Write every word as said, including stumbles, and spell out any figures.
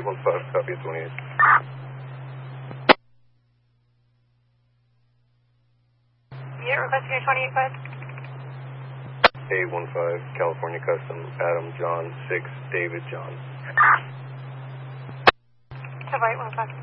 one five, copy at twenty-eight. Unit requesting a twenty-eight five. A one five, California Custom, Adam John six, David John. To right one five.